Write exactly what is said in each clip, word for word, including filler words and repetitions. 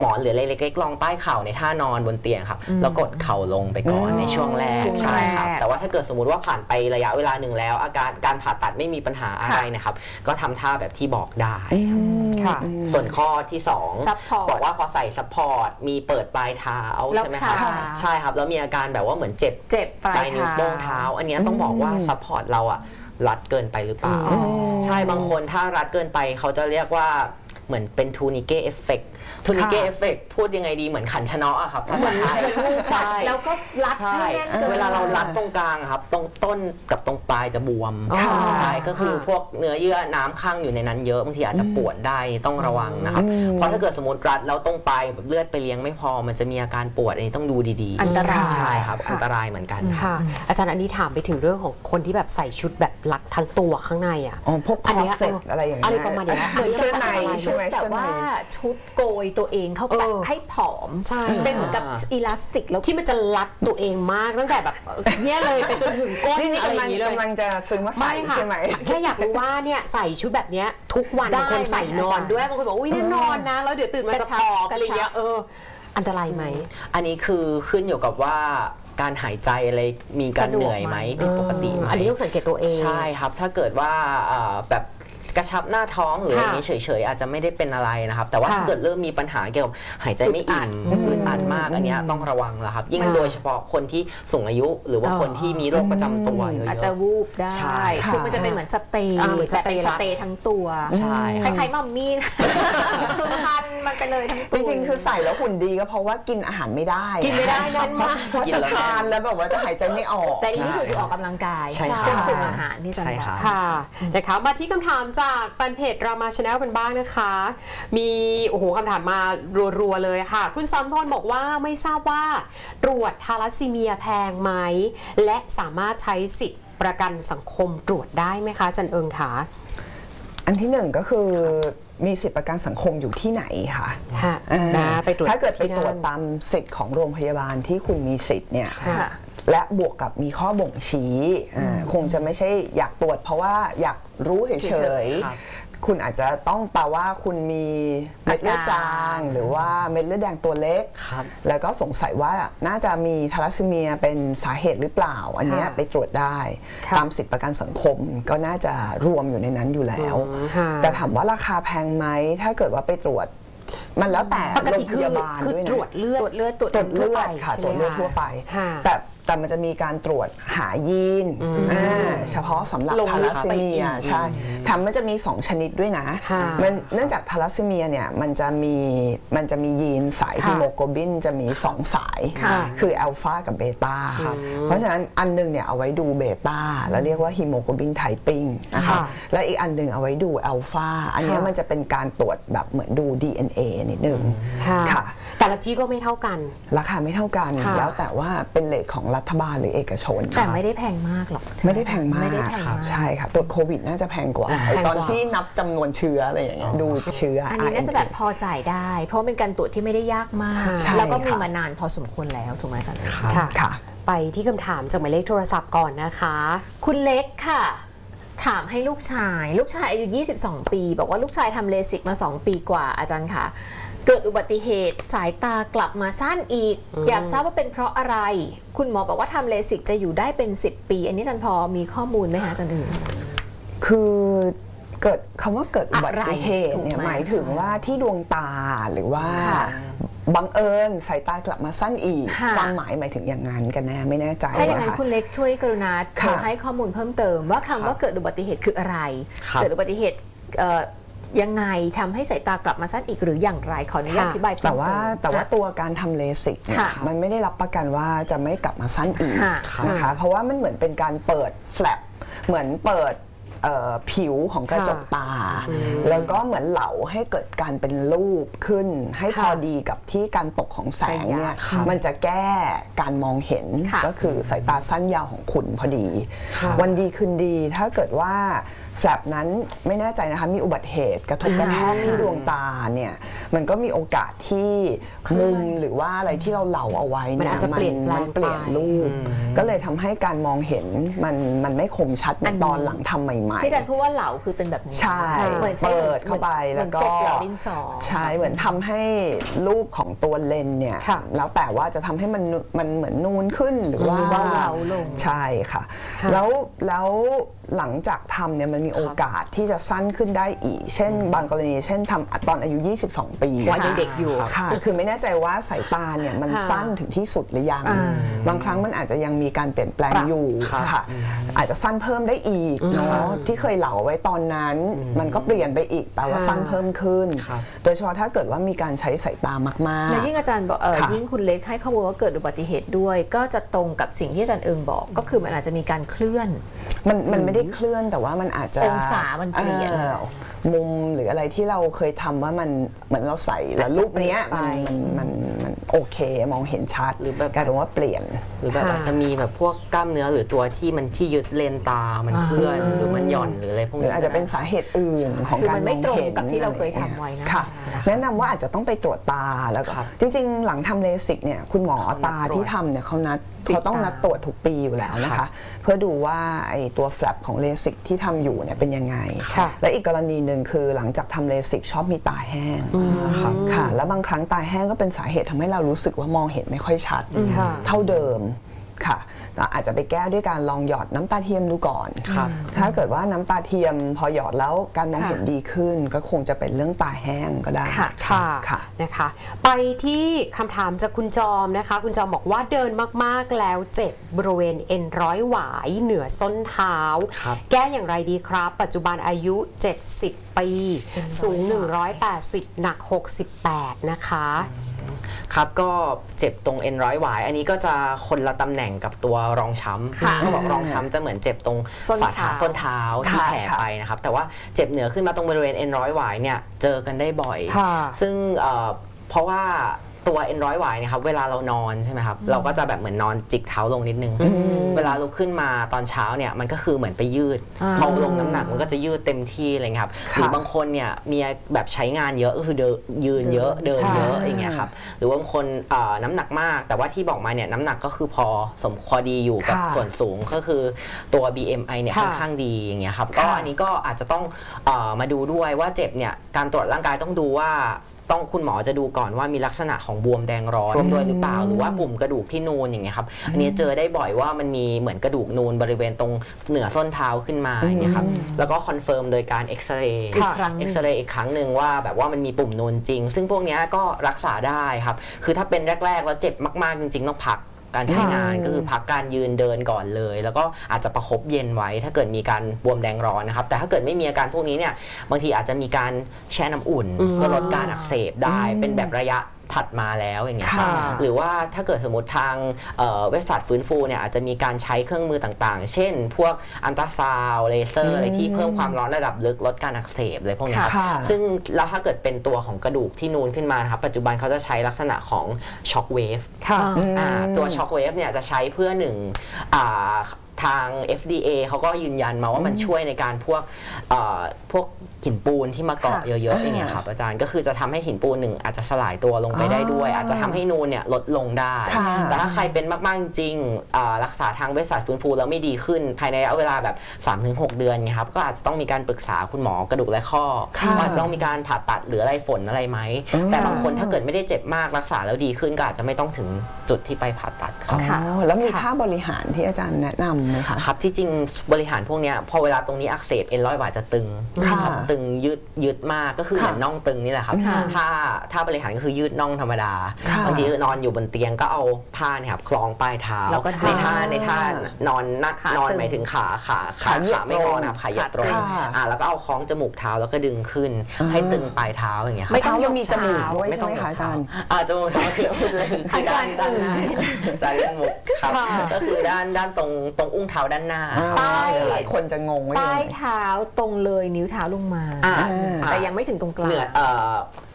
หมอนหรืออะไรเล็กๆรองใต้เข่าในท่านอนบนเตียงครับแล้วกดเข่าลงไปก่อนในช่วงแรกใช่ครับแต่ว่าถ้าเกิดสมมุติว่าผ่านไประยะเวลาหนึ่งแล้วอาการการผ่าตัดไม่มีปัญหาอะไรนะครับก็ทำท่าแบบที่บอกได้ค่ะส่วนข้อที่สองบอกว่าพอใส่ซัพพอร์ตมีเปิดปลายเท้าใช่ไหมครับใช่ครับแล้วมีอาการแบบว่าเหมือนเจ็บเจ็บปลายนิ้วโป้งเท้าอันนี้ต้องบอกว่าซัพพอร์ตเราอะรัดเกินไปหรือเปล่าใช่บางคนถ้ารัดเกินไปเขาจะเรียกว่าเหมือนเป็นทูนิเก้เอฟเฟกต์ทูนิเก้เอฟเฟกต์พูดยังไงดีเหมือนขันชะเนาะครับเหมือนใช่แล้วก็รัดให้แน่นเกินเวลาเรารัดตรงกลางครับตรงต้นกับตรงปลายจะบวมใช่ก็คือพวกเนื้อเยื่อน้ำข้างอยู่ในนั้นเยอะบางทีอาจจะปวดได้ต้องระวังนะครับเพราะถ้าเกิดสมมติรัดแล้วตรงปลายแบบเลือดไปเลี้ยงไม่พอมันจะมีอาการปวดอันนี้ต้องดูดีๆอันตรายใช่ครับอันตรายเหมือนกันค่ะอาจารย์อันนี้ถามไปถึงเรื่องของคนที่แบบใส่ชุดแบบรัดทั้งตัวข้างในอ่ะอ๋อพวกคอร์เซ็ตอะไรอย่างเงี้ยอะไรประมาณนี้เหมือนเสื้อในใช่ไหมแต่ว่าชุดโกยตัวเองเข้าไปให้ผอมเป็นเหมือนกับอีลาสติกแล้วที่มันจะรัดตัวเองมากตั้งแต่แบบเนี่ยเลยไปจนถึงก้นอะไรอย่างนี้เลยกำลังจะซื้อมาใส่ใช่ไหมแค่อยากรู้ว่าเนี่ยใส่ชุดแบบนี้ทุกวันบางคนใส่นอนด้วยบางคนบอกอุ้ยเนี่ยนอนนะแล้วเดี๋ยวตื่นมาจะผอมอะไรเงี้ยเอออันตรายไหมอันนี้คือขึ้นอยู่กับว่าการหายใจอะไรมีการเหนื่อยไหมผิดปกติไหมอันนี้ต้องสังเกตตัวเองใช่ครับถ้าเกิดว่าแบบกระชับหน้าท้องหรืออย่างนี้เฉยๆอาจจะไม่ได้เป็นอะไรนะครับแต่ว่าถ้าเกิดเริ่มมีปัญหาเกี่ยวกับหายใจไม่อิ่มอึดอัดมากอันนี้ต้องระวังแล้วครับยิ่งโดยเฉพาะคนที่สูงอายุหรือว่าคนที่มีโรคประจำตัวเยอะๆอาจจะวูบได้คือมันจะเป็นเหมือนสเตย์แต่เป็นสเตย์ทั้งตัวใช่คล้ายๆมัมมี่คือพันมันไปเลยทั้งตัวจริงๆคือใส่แล้วหุ่นดีก็เพราะว่ากินอาหารไม่ได้กินไม่ได้นั่นมากเพราะจะทานแล้วแบบว่าจะหายใจไม่ออกแต่ที่ที่สุดคือออกกำลังกายควบคุมอาหารที่จะบอกค่ะนะคะมาที่คำถามจากแฟนเพจรามาชาแนลกันบ้างนะคะมีโอ้โหคำถามมารัวๆเลยค่ะคุณซัมพลบอกว่าไม่ทราบว่าตรวจทาลัสซีเมียแพงไหมและสามารถใช้สิทธิประกันสังคมตรวจได้ไหมคะจันเอิงคะอันที่หนึ่งก็คือมีสิทธิประกันสังคมอยู่ที่ไหนคะไปตรวจถ้าเกิดไปตรวจตามสิทธิ์ของโรงพยาบาลที่คุณมีสิทธิ์เนี่ยและบวกกับมีข้อบ่งชี้คงจะไม่ใช่อยากตรวจเพราะว่าอยากรู้เฉยๆคุณอาจจะต้องแปลว่าคุณมีเม็ดเลือดจางหรือว่าเม็ดเลือดแดงตัวเล็กแล้วก็สงสัยว่าน่าจะมีทาลัสซีเมียเป็นสาเหตุหรือเปล่าอันนี้ไปตรวจได้ตามสิทธิประกันสังคมก็น่าจะรวมอยู่ในนั้นอยู่แล้วแต่ถามว่าราคาแพงไหมถ้าเกิดว่าไปตรวจมันแล้วแต่โรงพยาบาลด้วยนะตรวจเลือดตรวจเลือดตรวจเลือดค่ะตรวจเลือดทั่วไปแต่แต่มันจะมีการตรวจหายีนเฉพาะสำหรับทาลัสซีเมียใช่ทำมันจะมีสองชนิดด้วยนะมันเนื่องจากทาลัสซีเมียเนี่ยมันจะมีมันจะมียีนสายฮีโมโกลบินจะมีสองสายคืออัลฟากับเบต้าเพราะฉะนั้นอันนึงเนี่ยเอาไว้ดูเบต้าแล้วเรียกว่าฮีโมโกลบินไทปิ้งนะคะและอีกอันนึงเอาไว้ดูอัลฟาอันนี้มันจะเป็นการตรวจแบบเหมือนดู ดี เอ็น เอ นิดนึงค่ะแต่ละที่ก็ไม่เท่ากันราคาไม่เท่ากันแล้วแต่ว่าเป็นเรทของรัฐบาลหรือเอกชนแต่ไม่ได้แพงมากหรอกไม่ได้แพงมากใช่ค่ะตรวจโควิดน่าจะแพงกว่าตอนที่นับจำนวนเชื้ออะไรอย่างเงี้ยดูเชื้ออันนี้น่าจะแบบพอจ่ายได้เพราะเป็นการตรวจที่ไม่ได้ยากมากแล้วก็มีมานานพอสมควรแล้วถูกไหมอาจารย์ค่ะไปที่คำถามจากหมายเลขโทรศัพท์ก่อนนะคะคุณเล็กค่ะถามให้ลูกชายลูกชายอายุยี่สิบสองปีบอกว่าลูกชายทำเลสิกมาสองปีกว่าอาจารย์ค่ะเกิดอุบัติเหตุสายตากลับมาสั้นอีก อ, อยากทราบว่าเป็นเพราะอะไรคุณหมอบอกว่าทำเลสิกจะอยู่ได้เป็นสิบปีอันนี้จันพอมีข้อมูลไหมคะจันอื่นคือเกิดคำว่าเกิดอุบัติเหตุเนี่ยหมายถึงว่าที่ดวงตาหรือว่าบังเอิญสายตากลับมาสั้นอีกความหมายหมายถึงอย่างนั้นกันแน่ไม่แน่ใจถ้าอย่างนั้นคุณเล็กช่วยกรุณาให้ข้อมูลเพิ่มเติมว่าคำว่าเกิดอุบัติเหตุคืออะไรเกิดอุบัติเหตุยังไงทำให้สายตากลับมาสั้นอีกหรืออย่างไรขออนุญาตอธิบายแต่ว่าแต่ว่าตัวการทำเลสิกเนี่ยมันไม่ได้รับประกันว่าจะไม่กลับมาสั้นอีกนะคะเพราะว่ามันเหมือนเป็นการเปิดแฟลปเหมือนเปิดผิวของกระจกตาแล้วก็เหมือนเหลาให้เกิดการเป็นรูปขึ้นให้พอดีกับที่การตกของแสงเนี่ยมันจะแก้การมองเห็นก็คือสายตาสั้นยาวของคุณพอดีวันดีคืนดีถ้าเกิดว่าแฟลปนั้นไม่แน่ใจนะคะมีอุบัติเหตุกระทบกระแทกที่ดวงตาเนี่ยมันก็มีโอกาสที่มุมหรือว่าอะไรที่เราเหลาเอาไว้เนี่ยมันอาจจะเปลี่ยนแปลงมันเปลี่ยนรูปก็เลยทำให้การมองเห็นมันมันไม่คมชัดเหมือนตอนหลังทำใหม่ๆที่อาจารย์พูดว่าเหลาคือเป็นแบบนี้ใช่เหมือนใช้เปิดเข้าไปแล้วก็เหมือนกดเหลาดินสอใช่เหมือนทำให้รูปของตัวเลนส์เนี่ยค่ะแล้วแต่ว่าจะทำให้มันนูมันเหมือนนูนขึ้นหรือว่าหรือว่าเหลาลงใช่ค่ะค่ะแล้วแล้วหลังจากทำเนี่ยมันมีโอกาสที่จะสั้นขึ้นได้อีก เช่น บางกรณีเช่นทำตอนอายุยี่สิบสองปีวัยเด็กๆอยู่ค่ะคือไม่แน่ใจว่าสายตาเนี่ยมันค่ะสั้นถึงที่สุดหรือยังอ่าบางครั้งมันอาจจะยังมีการเปลี่ยนแปลงปรับอยู่ครับค่ะอาจจะสั้นเพิ่มได้อีกเนาะที่เคยเหลาไว้ตอนนั้น มันก็เปลี่ยนไปอีกแต่ว่าสั้นเพิ่มขึ้นครับโดยเฉพาะถ้าเกิดว่ามีการใช้สายตามากและๆยิ่งอาจารย์บอกเออค่ะยิ่งคุณเล็กให้ข้อมูลว่าเกิดอุบัติเหตุด้วย ก็จะตรงกับสิ่งที่อาจารย์เอิงบอก ก็คือมันอาจจะมีการเคลื่อนมันมันไม่ได้เคลื่อนแต่ว่ามันอาจจะองศามันเปลี่ยนอ่อมุมหรืออะไรที่เราเคยทำว่ามันเหมือนเราใส่แล้วรูปเนี้ยอามัจนจะเปลี่ยนไปมันมันมันโอเคมองเห็นชัดหรือแบบกลายเป็นว่าเปลี่ยนหรือแบบค่ะอาจจะมีแบบพวกกล้ามเนื้อหรือตัวที่มันที่ยึดเลนตา มันเคลื่อนหรือมันหย่อนหรืออะไรพวกหรืนี้ออาจจะเป็นสาเหตุอื่นของคือการมันมไม่องตรงเห็นกับที่เราเคยทำไว้นะค่ะ แนะนำว่าอาจจะต้องไปตรวจตาแล้วก็ครับจริงๆ หลังทำเลสิกเนี่ยคุณหมอเขานัดตาที่ทำเนี่ยเขานัดติดเขาต้องตานัดตรวจทุกปีอยู่แล้วนะครัคะบเพื่อดูว่าไอ้ตัวแฟลปของเลสิกที่ทำอยู่เนี่ยเป็นยังไงค่ะและอีกกรณีหนึ่งคือหลังจากทำเลสิกชอบมีตาแห้งค่ะค่ะ แล้วบางครั้งตาแห้งก็เป็นสาเหตุทำให้เรารู้สึกว่ามองเห็นไม่ค่อยชัดค่ะเท่าเดิมค่ะแต่อาจจะไปแก้ด้วยการลองหยอดน้ำตาเทียมดูก่อนครับถ้าเกิดว่าน้ำตาเทียมพอหยอดแล้วการมองค่ะเห็นดีขึ้น ก็คงจะเป็นเรื่องตาแห้งก็ได้ค่ะค่ะค่ะนะคะ ไปที่คำถามจากคุณจอมนะคะ คุณจอมบอกว่าเดินมากๆแล้วเจ็บบริเวณเอ็นร้อยหวายเหนือส้นเท้าครับแก้อย่างไรดีครับ ปัจจุบันอายุเจ็ดสิบปี สูงหนึ่งร้อยแปดสิบหนักหกสิบแปดนะคะครับก็เจ็บตรงเอ็นร้อยหวายอันนี้ก็จะคนละตำแหน่งกับตัวรองช้ำค่ะเขาบอกรองช้ำจะเหมือนเจ็บตรงส้นฝ่าเท้าเท้าส้นเท้าที่ค่ะแผลค่ะไปนะครับแต่ว่าเจ็บเหนือขึ้นมาตรงบริเวณเอ็นร้อยหวายเนี่ยเจอกันได้บ่อยค่ะซึ่งเอ่อเพราะว่าตัวเอ็นร้อยหวายเนี่ยครับเวลาเรานอนใช่ไหมครับเราก็จะแบบเหมือนนอนจิกเท้าลงนิดนึง เวลาลุกขึ้นมาตอนเช้าเนี่ยมันก็คือเหมือนไปยืดอ่าพอลงน้ำหนักมันก็จะยืดเต็มที่อะไรเงี้ยครับหรือบางคนเนี่ยมีแบบใช้งานเยอะก็คือเดินยืนเยอะเดินเยอะอย่างเงี้ยครับหรือว่าบางคนเอ่อน้ำหนักมากแต่ว่าที่บอกมาเนี่ยน้ำหนักก็คือพอสมพอดีอยู่กับค่ะส่วนสูงก็คือตัว บี เอ็ม ไอ เนี่ยค่ะค่อนข้างดีอย่างเงี้ยครับก็ค่ะอันนี้ก็อาจจะต้องเอ่อมาดูด้วยว่าเจ็บเนี่ยการตรวจร่างกายต้องดูว่าต้องคุณหมอจะดูก่อนว่ามีลักษณะของบวมแดงร้อนรวมด้วยหรือเปล่าหรือว่าปุ่มกระดูกที่นูนอย่างเงี้ยครับอันนี้เจอได้บ่อยว่ามันมีเหมือนกระดูกนูนบริเวณตรงเหนือส้นเท้าขึ้นมาอย่างเงี้ยครับแล้วก็คอนเฟิร์มโดยการเอ็กซเรย์อีกครั้งหนึ่เอ็กงซเรย์อีกครั้งหนึ่งว่าแบบว่ามันมีปุ่มนูนจริง ซึ่งพวกเนี้ยก็รักษาได้ครับคือถ้าเป็นแรกๆแล้วเจ็บมากๆจริงๆต้องพักการใช้งานก็คือพักการยืนเดินก่อนเลย แล้วก็อาจจะประคบเย็นไว้ถ้าเกิดมีการบวมแดงร้อนนะครับแต่ถ้าเกิดไม่มีอาการพวกนี้เนี่ยบางทีอาจจะมีการแช่น้ำอุ่นเพื่อลดการอักเสบได้เป็นแบบระยะถัดมาแล้วอย่างเงี้ยครับค่ะหรือว่าถ้าเกิดสมมติทางเอ่อเวชศาสตร์ฟื้นฟูเนี่ยอาจจะมีการใช้เครื่องมือต่างๆ เช่น พวกอัลตราซาวด์เลเซอร์อะไรที่เพิ่มความร้อนระดับลึกลดการอักเสบอะไรพวกเนี้ยครับค่ะซึ่งแล้วถ้าเกิดเป็นตัวของกระดูกที่นูนขึ้นมานะครับปัจจุบันเขาจะใช้ลักษณะของช็อคเวฟค่ะอ่าตัวช็อคเวฟเนี่ยจะใช้เพื่อหนึ่งอ่าทาง เอฟ ดี เอ เขาก็ยืนยันมาว่ามันช่วยในการพวกเอ่อพวกหินปูนที่มาเกาะค่ะเยอะๆอย่างเงี้ยครับอาจารย์ก็คือจะทำให้หินปูนหนึ่งอาจจะสลายตัวลงไปได้ด้วย อาจจะทำให้นูนเนี่ยลดลงได้ค่ะแต่ถ้าใครเป็นมากๆจริงๆอ่ารักษาทางเวชศาสตร์ฟื้นฟูแล้วไม่ดีขึ้น ภายในระยะเวลาแบบ สามถึงหก เดือนไงครับก็อาจจะต้องมีการปรึกษาคุณหมอกระดูกและข้อค่ะว่าต้องมีการผ่าตัดหรืออะไรฝนอะไรไหมแต่บางคนถ้าเกิดไม่ได้เจ็บมากรักษาแล้วดีขึ้นก็อาจจะไม่ต้องถึงจุดที่ไปผ่าตัดครับค่ะอ๋อแล้วมีท่าบริหารที่อาจารย์แนะนำไหมคะครับที่จริงบริหารพวกเนี้ยพอเวลาตรงนี้อักเสบเอ็นร้อยหวายจะตึงค่ะครับตึงยืดยืดมากก็คือเหมือนน่องตึงนี่แหละครับค่ะถ้าถ้าบริหารก็คือยืดน่องธรรมดาค่ะบางทีนอนอยู่บนเตียงก็เอาผ้าเนี่ยครับคล้องปลายเท้าแล้วก็ในท่าท่าในท่านอนนักขานอนตึงหมายถึงขาขาขาขาเหยียดขาไม่งอนะครับขาเหยียดตรงค่ะอ่าแล้วก็เอาคล้องจมูกเท้าแล้วก็ดึงขึ้นให้ตึงปลายเท้าอย่างเงี้ยครับไม่ต้องเท้ามันมีจมูกยกเท้าด้วยใช่ไหมคะอาจารย์อ่าจมูกเท้าคือพูดเลยคือด้านด้านหน้าจะเล่นมุกครับค่ะก็คือด้านด้านตรงตรงอุ้งเท้าด้านหน้าอ่าใต้หลายคนจะงงว่าใต้ยังไงเท้าตรงเลยนิ้วเท้าลงมาอ่าแต่ยังไม่ถึงตรงกลางเหนือเอ่อ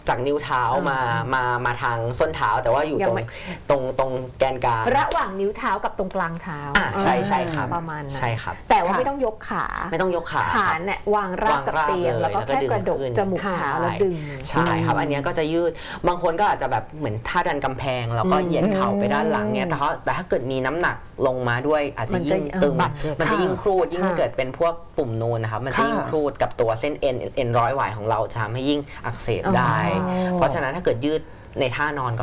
จากนิ้วเท้ามามามาทางส้นเท้าแต่ว่าอยู่ยัตงรงไม่ตรงตรงแกนกลางระหว่างนิ้วเท้ากับตรงกลางเท้าอ่าใช่ใช่ครับประมาณนั้นใช่ครับแต่ว่าค่ะไม่ต้องยกขาไม่ต้องยกขาขาเนี่ยวางราบกับเตียง แล้วก็แค่กระดกจมูกเท้าแล้วดึงใช่ครับอันเนี้ยก็จะยืดบางคนก็อาจจะแบบเหมือนท่าดันกำแพงแล้วก็เหยียดเข่าไปด้านหลังเนี่ยแต่ถ้าแต่ถ้าเกิดมีน้ำหนักลงมาด้วยอาจจะยิ่งตึงบาดเจ็บมันจะยิ่งครูดยิ่งค่ะถ้าเกิดเป็นพวกปุ่มนูนนะครับมันจะยิ่งค่ะครูดกับตัวเส้นเอ็นเอ็นร้อยหวายของเราจะทำให้ยิ่งอักเสบได้ เพราะฉะนั้นถ้าเกิดยืดในท่านอนก่อน